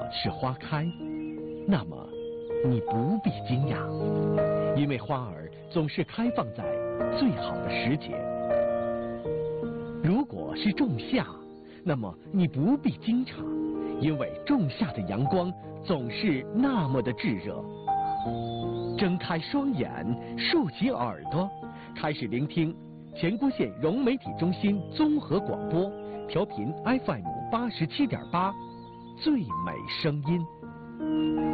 是花开，那么你不必惊讶，因为花儿总是开放在最好的时节。如果是仲夏，那么你不必惊诧，因为仲夏的阳光总是那么的炙热。睁开双眼，竖起耳朵，开始聆听前郭县融媒体中心综合广播，调频 FM87.8，最美声音。